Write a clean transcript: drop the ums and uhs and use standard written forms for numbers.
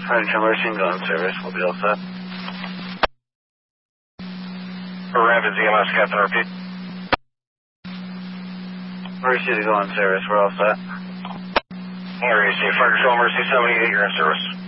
Huntington Mercy, go in service. We'll be all set. Rapids EMS, Captain, repeat. Mercy to go in service. We're all set. Here you see Fire Control Mercy 78, you're in service.